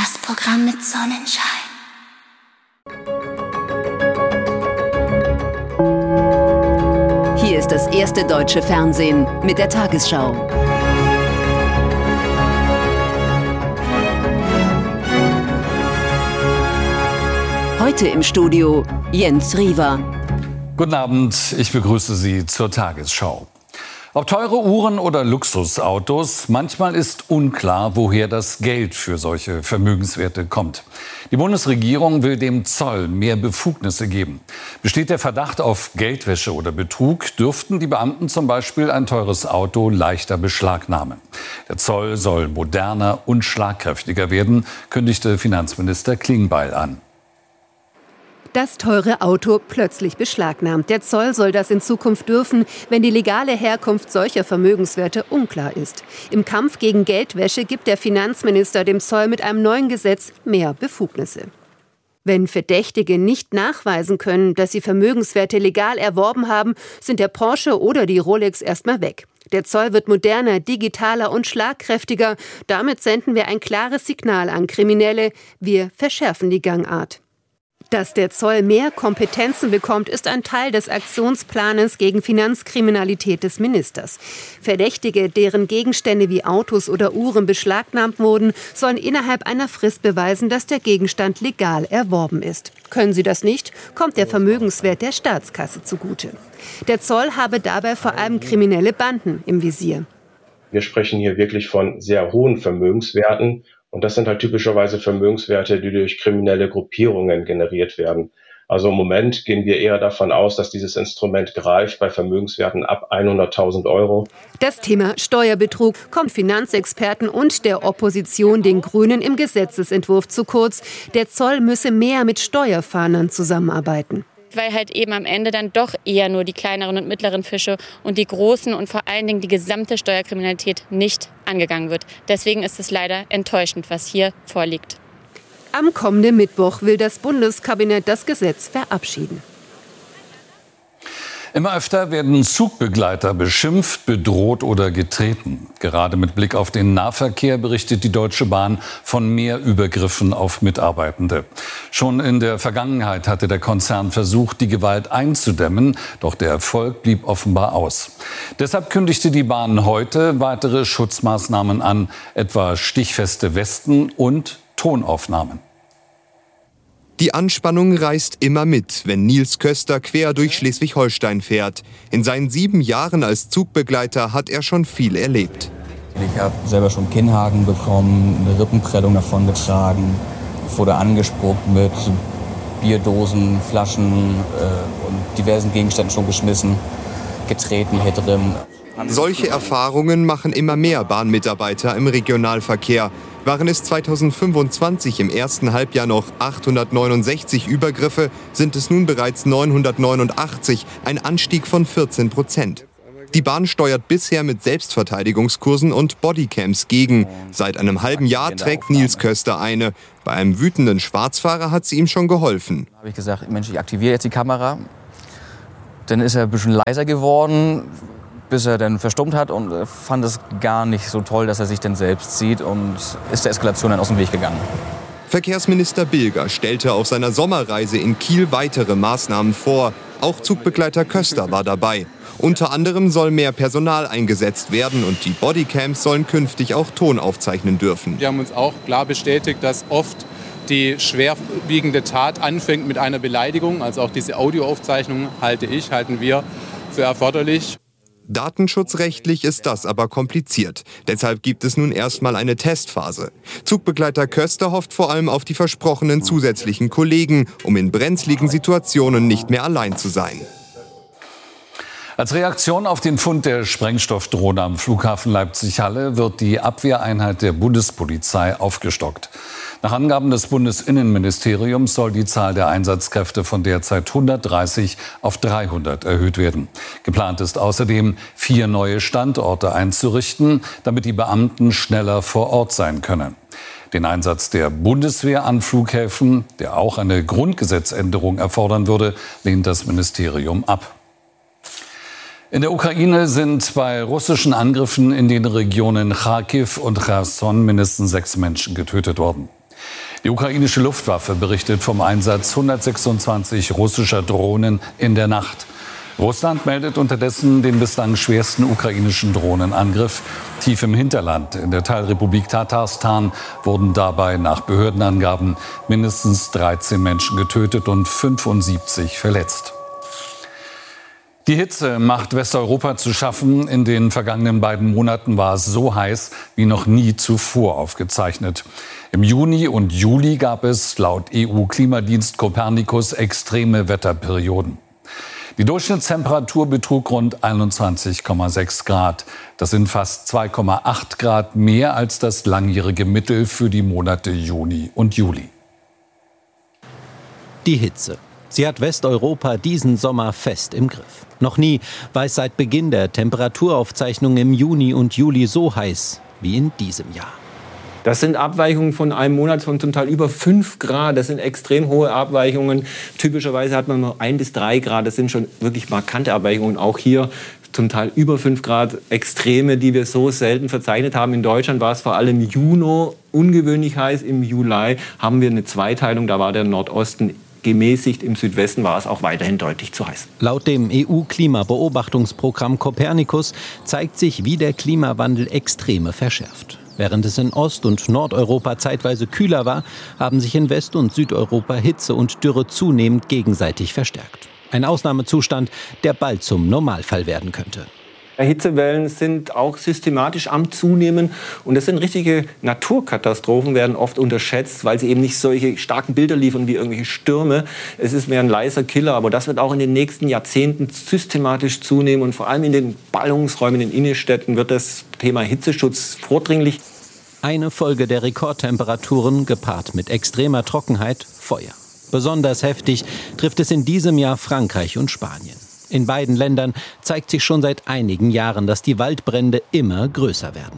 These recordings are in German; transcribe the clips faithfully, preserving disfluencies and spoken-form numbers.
Das Programm mit Sonnenschein. Hier ist das erste deutsche Fernsehen mit der Tagesschau. Heute im Studio Jens Riewer. Guten Abend, ich begrüße Sie zur Tagesschau. Ob teure Uhren oder Luxusautos, manchmal ist unklar, woher das Geld für solche Vermögenswerte kommt. Die Bundesregierung will dem Zoll mehr Befugnisse geben. Besteht der Verdacht auf Geldwäsche oder Betrug, dürften die Beamten zum Beispiel ein teures Auto leichter beschlagnahmen. Der Zoll soll moderner und schlagkräftiger werden, kündigte Finanzminister Klingbeil an. Das teure Auto plötzlich beschlagnahmt. Der Zoll soll das in Zukunft dürfen, wenn die legale Herkunft solcher Vermögenswerte unklar ist. Im Kampf gegen Geldwäsche gibt der Finanzminister dem Zoll mit einem neuen Gesetz mehr Befugnisse. Wenn Verdächtige nicht nachweisen können, dass sie Vermögenswerte legal erworben haben, sind der Porsche oder die Rolex erstmal weg. Der Zoll wird moderner, digitaler und schlagkräftiger. Damit senden wir ein klares Signal an Kriminelle. Wir verschärfen die Gangart. Dass der Zoll mehr Kompetenzen bekommt, ist ein Teil des Aktionsplans gegen Finanzkriminalität des Ministers. Verdächtige, deren Gegenstände wie Autos oder Uhren beschlagnahmt wurden, sollen innerhalb einer Frist beweisen, dass der Gegenstand legal erworben ist. Können sie das nicht, kommt der Vermögenswert der Staatskasse zugute. Der Zoll habe dabei vor allem kriminelle Banden im Visier. Wir sprechen hier wirklich von sehr hohen Vermögenswerten. Und das sind halt typischerweise Vermögenswerte, die durch kriminelle Gruppierungen generiert werden. Also im Moment gehen wir eher davon aus, dass dieses Instrument greift bei Vermögenswerten ab hunderttausend Euro. Das Thema Steuerbetrug kommt Finanzexperten und der Opposition, den Grünen, im Gesetzesentwurf zu kurz. Der Zoll müsse mehr mit Steuerfahndern zusammenarbeiten. Weil halt eben am Ende dann doch eher nur die kleineren und mittleren Fische und die großen und vor allen Dingen die gesamte Steuerkriminalität nicht angegangen wird. Deswegen ist es leider enttäuschend, was hier vorliegt. Am kommenden Mittwoch will das Bundeskabinett das Gesetz verabschieden. Immer öfter werden Zugbegleiter beschimpft, bedroht oder getreten. Gerade mit Blick auf den Nahverkehr berichtet die Deutsche Bahn von mehr Übergriffen auf Mitarbeitende. Schon in der Vergangenheit hatte der Konzern versucht, die Gewalt einzudämmen, doch der Erfolg blieb offenbar aus. Deshalb kündigte die Bahn heute weitere Schutzmaßnahmen an, etwa stichfeste Westen und Tonaufnahmen. Die Anspannung reißt immer mit, wenn Nils Köster quer durch Schleswig-Holstein fährt. In seinen sieben Jahren als Zugbegleiter hat er schon viel erlebt. Ich habe selber schon Kinnhaken bekommen, eine Rippenprellung davongetragen, wurde angespuckt mit Bierdosen, Flaschen äh, und diversen Gegenständen schon geschmissen, getreten hier drin. Solche Erfahrungen machen immer mehr Bahnmitarbeiter im Regionalverkehr. Waren es zweitausendfünfundzwanzig im ersten Halbjahr noch achthundertneunundsechzig Übergriffe, sind es nun bereits neunhundertneunundachtzig, ein Anstieg von vierzehn Prozent. Die Bahn steuert bisher mit Selbstverteidigungskursen und Bodycams gegen. Seit einem halben Jahr trägt Nils Köster eine. Bei einem wütenden Schwarzfahrer hat sie ihm schon geholfen. Da habe ich gesagt, Mensch, ich aktiviere jetzt die Kamera. Dann ist er ein bisschen leiser geworden, bis er dann verstummt hat und fand es gar nicht so toll, dass er sich dann selbst sieht und ist der Eskalation dann aus dem Weg gegangen. Verkehrsminister Bilger stellte auf seiner Sommerreise in Kiel weitere Maßnahmen vor. Auch Zugbegleiter Köster war dabei. Unter anderem soll mehr Personal eingesetzt werden und die Bodycams sollen künftig auch Ton aufzeichnen dürfen. Wir haben uns auch klar bestätigt, dass oft die schwerwiegende Tat anfängt mit einer Beleidigung. Also auch diese Audioaufzeichnung halte ich, halten wir für erforderlich. Datenschutzrechtlich ist das aber kompliziert. Deshalb gibt es nun erstmal eine Testphase. Zugbegleiter Köster hofft vor allem auf die versprochenen zusätzlichen Kollegen, um in brenzligen Situationen nicht mehr allein zu sein. Als Reaktion auf den Fund der Sprengstoffdrohne am Flughafen Leipzig-Halle wird die Abwehreinheit der Bundespolizei aufgestockt. Nach Angaben des Bundesinnenministeriums soll die Zahl der Einsatzkräfte von derzeit hundertdreißig auf dreihundert erhöht werden. Geplant ist außerdem, vier neue Standorte einzurichten, damit die Beamten schneller vor Ort sein können. Den Einsatz der Bundeswehr an Flughäfen, der auch eine Grundgesetzänderung erfordern würde, lehnt das Ministerium ab. In der Ukraine sind bei russischen Angriffen in den Regionen Charkiw und Cherson mindestens sechs Menschen getötet worden. Die ukrainische Luftwaffe berichtet vom Einsatz hundertsechsundzwanzig russischer Drohnen in der Nacht. Russland meldet unterdessen den bislang schwersten ukrainischen Drohnenangriff tief im Hinterland. In der Teilrepublik Tatarstan wurden dabei nach Behördenangaben mindestens dreizehn Menschen getötet und fünfundsiebzig verletzt. Die Hitze macht Westeuropa zu schaffen. In den vergangenen beiden Monaten war es so heiß wie noch nie zuvor aufgezeichnet. Im Juni und Juli gab es laut E U-Klimadienst Copernicus extreme Wetterperioden. Die Durchschnittstemperatur betrug rund einundzwanzig Komma sechs Grad. Das sind fast zwei Komma acht Grad mehr als das langjährige Mittel für die Monate Juni und Juli. Die Hitze. Sie hat Westeuropa diesen Sommer fest im Griff. Noch nie war es seit Beginn der Temperaturaufzeichnungen im Juni und Juli so heiß wie in diesem Jahr. Das sind Abweichungen von einem Monat von zum Teil über fünf Grad. Das sind extrem hohe Abweichungen. Typischerweise hat man nur ein bis drei Grad. Das sind schon wirklich markante Abweichungen. Auch hier zum Teil über fünf Grad Extreme, die wir so selten verzeichnet haben. In Deutschland war es vor allem im Juni ungewöhnlich heiß. Im Juli haben wir eine Zweiteilung. Da war der Nordosten gemäßigt. Im Südwesten war es auch weiterhin deutlich zu heiß. Laut dem E U-Klimabeobachtungsprogramm Copernicus zeigt sich, wie der Klimawandel Extreme verschärft. Während es in Ost- und Nordeuropa zeitweise kühler war, haben sich in West- und Südeuropa Hitze und Dürre zunehmend gegenseitig verstärkt. Ein Ausnahmezustand, der bald zum Normalfall werden könnte. Hitzewellen sind auch systematisch am Zunehmen. Und das sind richtige Naturkatastrophen, werden oft unterschätzt, weil sie eben nicht solche starken Bilder liefern wie irgendwelche Stürme. Es ist mehr ein leiser Killer, aber das wird auch in den nächsten Jahrzehnten systematisch zunehmen. Und vor allem in den Ballungsräumen, in den Innenstädten wird das Thema Hitzeschutz vordringlich. Eine Folge der Rekordtemperaturen gepaart mit extremer Trockenheit, Feuer. Besonders heftig trifft es in diesem Jahr Frankreich und Spanien. In beiden Ländern zeigt sich schon seit einigen Jahren, dass die Waldbrände immer größer werden.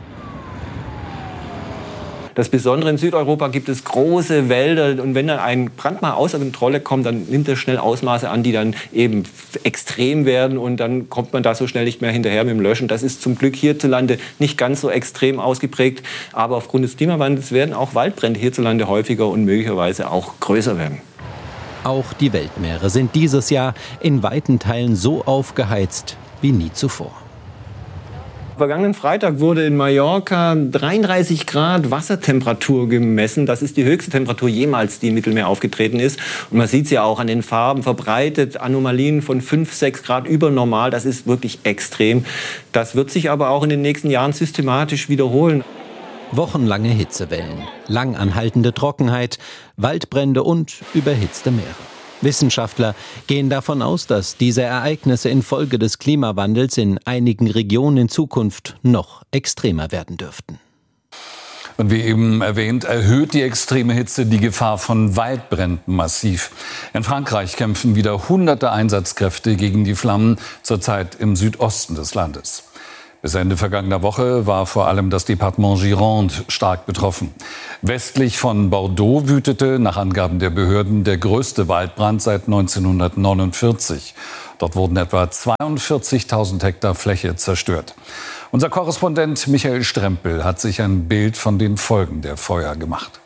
Das Besondere in Südeuropa gibt es große Wälder. Und wenn dann ein Brand mal außer Kontrolle kommt, dann nimmt er schnell Ausmaße an, die dann eben extrem werden. Und dann kommt man da so schnell nicht mehr hinterher mit dem Löschen. Das ist zum Glück hierzulande nicht ganz so extrem ausgeprägt. Aber aufgrund des Klimawandels werden auch Waldbrände hierzulande häufiger und möglicherweise auch größer werden. Auch die Weltmeere sind dieses Jahr in weiten Teilen so aufgeheizt wie nie zuvor. Vergangenen Freitag wurde in Mallorca dreiunddreißig Grad Wassertemperatur gemessen. Das ist die höchste Temperatur jemals, die im Mittelmeer aufgetreten ist. Und man sieht es ja auch an den Farben verbreitet. Anomalien von fünf, sechs Grad über normal. Das ist wirklich extrem. Das wird sich aber auch in den nächsten Jahren systematisch wiederholen. Wochenlange Hitzewellen, lang anhaltende Trockenheit, Waldbrände und überhitzte Meere. Wissenschaftler gehen davon aus, dass diese Ereignisse infolge des Klimawandels in einigen Regionen in Zukunft noch extremer werden dürften. Und wie eben erwähnt, erhöht die extreme Hitze die Gefahr von Waldbränden massiv. In Frankreich kämpfen wieder hunderte Einsatzkräfte gegen die Flammen, zurzeit im Südosten des Landes. Bis Ende vergangener Woche war vor allem das Departement Gironde stark betroffen. Westlich von Bordeaux wütete, nach Angaben der Behörden, der größte Waldbrand seit neunzehnhundertneunundvierzig. Dort wurden etwa zweiundvierzigtausend Hektar Fläche zerstört. Unser Korrespondent Michael Strempel hat sich ein Bild von den Folgen der Feuer gemacht.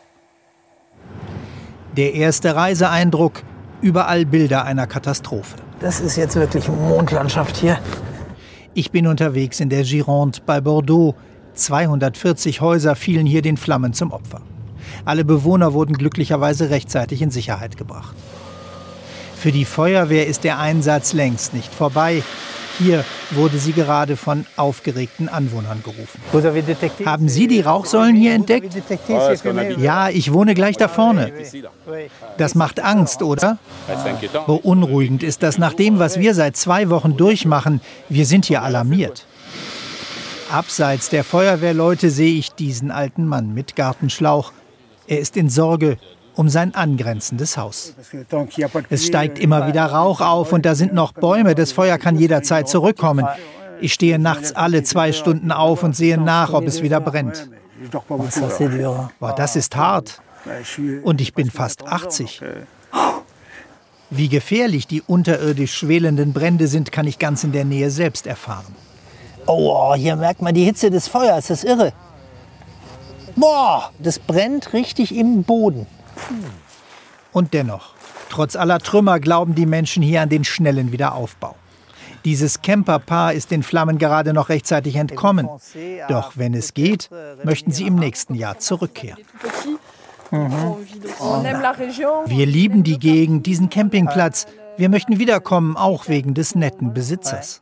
Der erste Reiseeindruck, überall Bilder einer Katastrophe. Das ist jetzt wirklich Mondlandschaft hier. Ich bin unterwegs in der Gironde bei Bordeaux. zweihundertvierzig Häuser fielen hier den Flammen zum Opfer. Alle Bewohner wurden glücklicherweise rechtzeitig in Sicherheit gebracht. Für die Feuerwehr ist der Einsatz längst nicht vorbei. Hier wurde sie gerade von aufgeregten Anwohnern gerufen. Haben Sie die Rauchsäulen hier entdeckt? Ja, ich wohne gleich da vorne. Das macht Angst, oder? Beunruhigend ist das nach dem, was wir seit zwei Wochen durchmachen. Wir sind hier alarmiert. Abseits der Feuerwehrleute sehe ich diesen alten Mann mit Gartenschlauch. Er ist in Sorge um sein angrenzendes Haus. Es steigt immer wieder Rauch auf und da sind noch Bäume. Das Feuer kann jederzeit zurückkommen. Ich stehe nachts alle zwei Stunden auf und sehe nach, ob es wieder brennt. Boah, das ist hart. Und ich bin fast achtzig. Wie gefährlich die unterirdisch schwelenden Brände sind, kann ich ganz in der Nähe selbst erfahren. Oh, hier merkt man die Hitze des Feuers. Das ist irre. Boah, das brennt richtig im Boden. Und dennoch, trotz aller Trümmer glauben die Menschen hier an den schnellen Wiederaufbau. Dieses Camperpaar ist den Flammen gerade noch rechtzeitig entkommen. Doch wenn es geht, möchten sie im nächsten Jahr zurückkehren. Mhm. Oh. Wir lieben die Gegend, diesen Campingplatz. Wir möchten wiederkommen, auch wegen des netten Besitzers.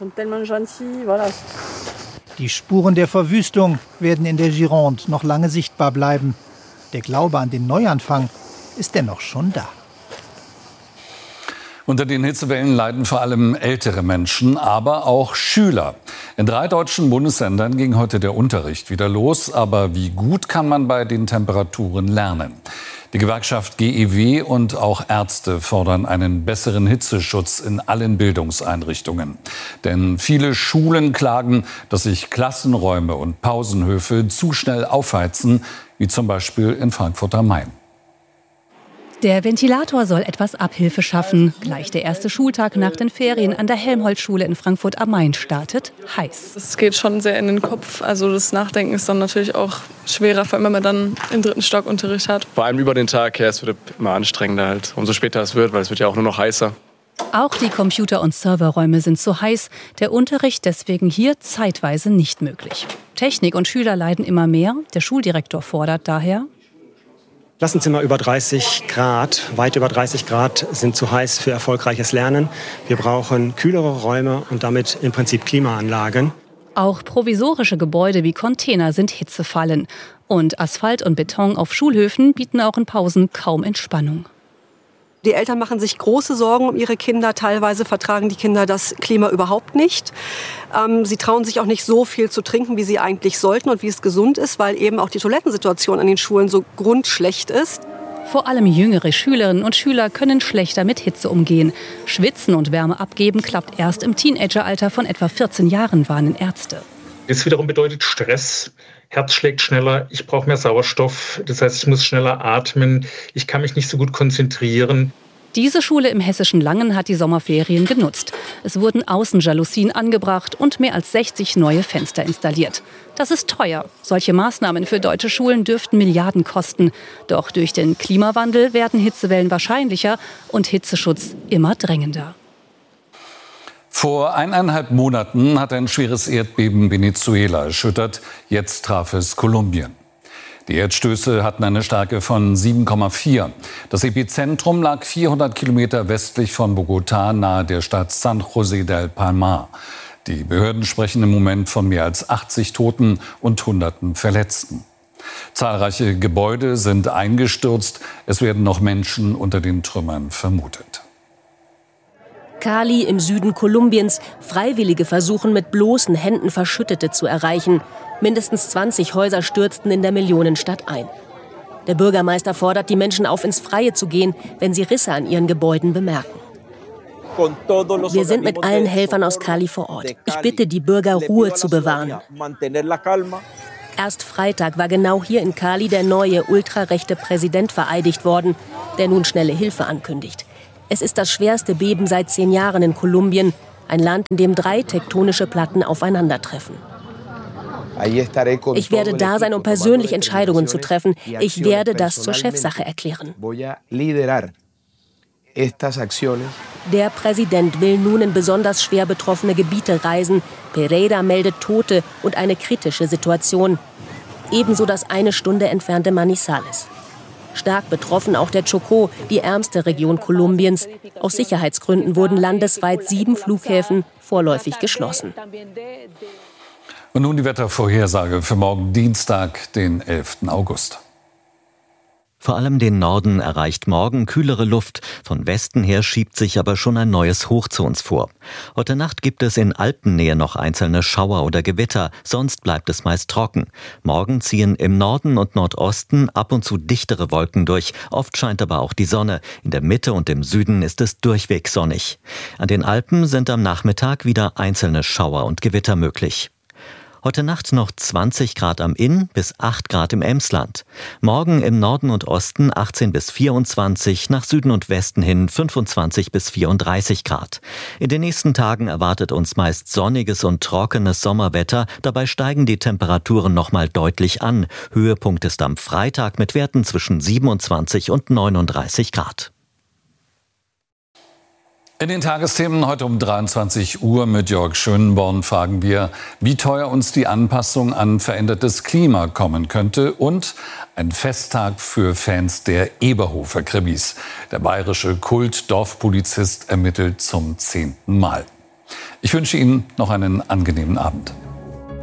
Die Spuren der Verwüstung werden in der Gironde noch lange sichtbar bleiben. Der Glaube an den Neuanfang ist dennoch schon da. Unter den Hitzewellen leiden vor allem ältere Menschen, aber auch Schüler. In drei deutschen Bundesländern ging heute der Unterricht wieder los. Aber wie gut kann man bei den Temperaturen lernen? Die Gewerkschaft G E W und auch Ärzte fordern einen besseren Hitzeschutz in allen Bildungseinrichtungen. Denn viele Schulen klagen, dass sich Klassenräume und Pausenhöfe zu schnell aufheizen, wie zum Beispiel in Frankfurt am Main. Der Ventilator soll etwas Abhilfe schaffen. Gleich der erste Schultag nach den Ferien an der Helmholtz-Schule in Frankfurt am Main startet heiß. Es geht schon sehr in den Kopf. Also das Nachdenken ist dann natürlich auch schwerer, vor allem wenn man dann im dritten Stock Unterricht hat. Vor allem über den Tag, ja, es wird immer anstrengender, halt, umso später es wird, weil es wird ja auch nur noch heißer. Auch die Computer- und Serverräume sind zu heiß. Der Unterricht deswegen hier zeitweise nicht möglich. Technik und Schüler leiden immer mehr. Der Schuldirektor fordert daher: Klassenzimmer über dreißig Grad, weit über dreißig Grad sind zu heiß für erfolgreiches Lernen. Wir brauchen kühlere Räume und damit im Prinzip Klimaanlagen. Auch provisorische Gebäude wie Container sind Hitzefallen. Und Asphalt und Beton auf Schulhöfen bieten auch in Pausen kaum Entspannung. Die Eltern machen sich große Sorgen um ihre Kinder. Teilweise vertragen die Kinder das Klima überhaupt nicht. Ähm, sie trauen sich auch nicht so viel zu trinken, wie sie eigentlich sollten und wie es gesund ist, weil eben auch die Toilettensituation an den Schulen so grundschlecht ist. Vor allem jüngere Schülerinnen und Schüler können schlechter mit Hitze umgehen. Schwitzen und Wärme abgeben klappt erst im Teenageralter von etwa vierzehn Jahren, warnen Ärzte. Das wiederum bedeutet Stress. Herz schlägt schneller, ich brauche mehr Sauerstoff. Das heißt, ich muss schneller atmen. Ich kann mich nicht so gut konzentrieren. Diese Schule im hessischen Langen hat die Sommerferien genutzt. Es wurden Außenjalousien angebracht und mehr als sechzig neue Fenster installiert. Das ist teuer. Solche Maßnahmen für deutsche Schulen dürften Milliarden kosten. Doch durch den Klimawandel werden Hitzewellen wahrscheinlicher und Hitzeschutz immer drängender. Vor eineinhalb Monaten hat ein schweres Erdbeben Venezuela erschüttert. Jetzt traf es Kolumbien. Die Erdstöße hatten eine Stärke von sieben Komma vier. Das Epizentrum lag vierhundert Kilometer westlich von Bogotá, nahe der Stadt San José del Palmar. Die Behörden sprechen im Moment von mehr als achtzig Toten und Hunderten Verletzten. Zahlreiche Gebäude sind eingestürzt. Es werden noch Menschen unter den Trümmern vermutet. Cali im Süden Kolumbiens. Freiwillige versuchen mit bloßen Händen Verschüttete zu erreichen. Mindestens zwanzig Häuser stürzten in der Millionenstadt ein. Der Bürgermeister fordert die Menschen auf, ins Freie zu gehen, wenn sie Risse an ihren Gebäuden bemerken. Wir sind mit allen Helfern aus Cali vor Ort. Ich bitte die Bürger, Ruhe zu bewahren. Erst Freitag war genau hier in Cali der neue ultrarechte Präsident vereidigt worden, der nun schnelle Hilfe ankündigt. Es ist das schwerste Beben seit zehn Jahren in Kolumbien, ein Land, in dem drei tektonische Platten aufeinandertreffen. Ich werde da sein, um persönlich Entscheidungen zu treffen. Ich werde das zur Chefsache erklären. Der Präsident will nun in besonders schwer betroffene Gebiete reisen. Pereira meldet Tote und eine kritische Situation. Ebenso das eine Stunde entfernte Manizales. Stark betroffen auch der Chocó, die ärmste Region Kolumbiens. Aus Sicherheitsgründen wurden landesweit sieben Flughäfen vorläufig geschlossen. Und nun die Wettervorhersage für morgen Dienstag, den elften August. Vor allem den Norden erreicht morgen kühlere Luft. Von Westen her schiebt sich aber schon ein neues Hoch zu uns vor. Heute Nacht gibt es in Alpennähe noch einzelne Schauer oder Gewitter, sonst bleibt es meist trocken. Morgen ziehen im Norden und Nordosten ab und zu dichtere Wolken durch. Oft scheint aber auch die Sonne. In der Mitte und im Süden ist es durchweg sonnig. An den Alpen sind am Nachmittag wieder einzelne Schauer und Gewitter möglich. Heute Nacht noch zwanzig Grad am Inn bis acht Grad im Emsland. Morgen im Norden und Osten achtzehn bis vierundzwanzig, nach Süden und Westen hin fünfundzwanzig bis vierunddreißig Grad. In den nächsten Tagen erwartet uns meist sonniges und trockenes Sommerwetter. Dabei steigen die Temperaturen nochmal deutlich an. Höhepunkt ist am Freitag mit Werten zwischen siebenundzwanzig und neununddreißig Grad. In den Tagesthemen heute um dreiundzwanzig Uhr mit Jörg Schönborn fragen wir, wie teuer uns die Anpassung an verändertes Klima kommen könnte und ein Festtag für Fans der Eberhofer Krimis. Der bayerische Kult-Dorfpolizist ermittelt zum zehnten Mal. Ich wünsche Ihnen noch einen angenehmen Abend.